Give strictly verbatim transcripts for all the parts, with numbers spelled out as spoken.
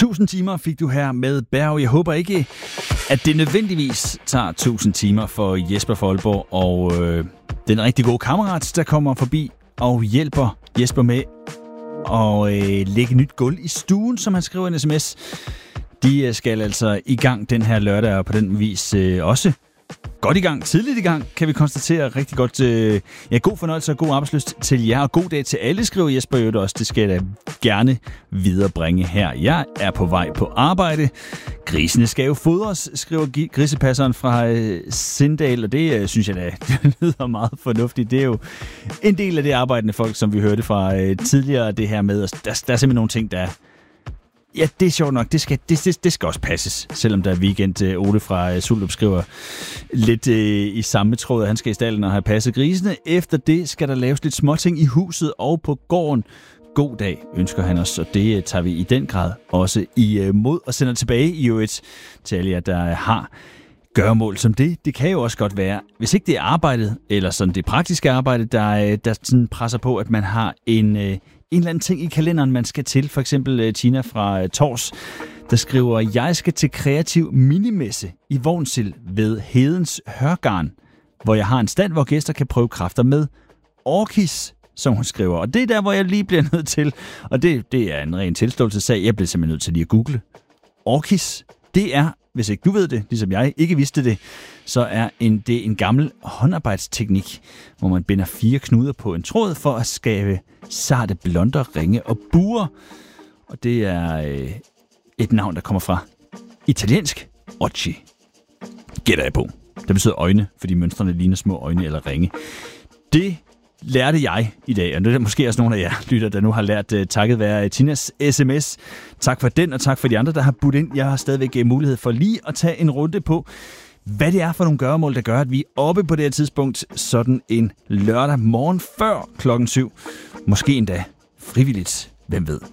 Tusind timer fik du her med Berg. Jeg håber ikke, at det nødvendigvis tager tusind timer for Jesper fra Aalborg og øh, den rigtig gode kammerat, der kommer forbi og hjælper Jesper med at øh, lægge nyt gulv i stuen, som han skriver en sms. De skal altså i gang den her lørdag, og på den vis øh, også godt i gang, tidligt i gang, kan vi konstatere. Rigtig godt. Øh, ja, god fornøjelse og god arbejdslyst til jer, og god dag til alle, skriver Jesper Jødt også. Det skal jeg da gerne viderebringe her. Jeg er på vej på arbejde. Grisene skal jo fodres, skriver grisepasseren fra øh, Sindal, og det øh, synes jeg da lyder meget fornuftigt. Det er jo en del af det arbejdende folk, som vi hørte fra øh, tidligere, det her med. Der, der er simpelthen nogle ting, der ja, det er sjovt nok. Det skal, det, det, det skal også passes. Selvom der er weekend. Ole fra Sulup skriver lidt øh, i samme tråd, at han skal i stallen og have passet grisene. Efter det skal der laves lidt småting i huset og på gården. God dag, ønsker han os, og det tager vi i den grad også imod og sender tilbage i øvrigt til alle jer, der har gøremål som det. Det kan jo også godt være, hvis ikke det er arbejdet, eller sådan det praktiske arbejde, der, der sådan presser på, at man har en en eller anden ting i kalenderen, man skal til. For eksempel Tina fra Tors, der skriver, jeg skal til kreativ minimesse i Vognsild ved Hedens Hørgarn, hvor jeg har en stand, hvor gæster kan prøve kræfter med orkis, som hun skriver. Og det er der, hvor jeg lige bliver nødt til, og det, det er en ren tilståelsessag, jeg bliver simpelthen nødt til lige at google. Orkis, det er, hvis ikke du ved det, ligesom jeg ikke vidste det, så er en, det er en gammel håndarbejdsteknik, hvor man binder fire knuder på en tråd for at skabe sarte blonder, ringe og buer. Og det er øh, et navn, der kommer fra italiensk occhi. Gætter jeg på. Det betyder øjne, fordi mønstrene ligner små øjne eller ringe. Det lærte jeg i dag, og det er måske også nogle af jer lytter, der nu har lært uh, takket være Tinas sms. Tak for den, og tak for de andre, der har budt ind. Jeg har stadigvæk mulighed for lige at tage en runde på, hvad det er for nogle gøremål, der gør, at vi er oppe på det her tidspunkt, sådan en lørdag morgen før klokken syv. Måske endda frivilligt, hvem ved.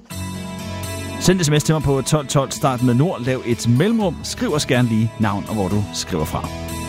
Send sms til mig på tolv tolv, start med nord, lav et mellemrum, skriv os gerne lige navn og hvor du skriver fra.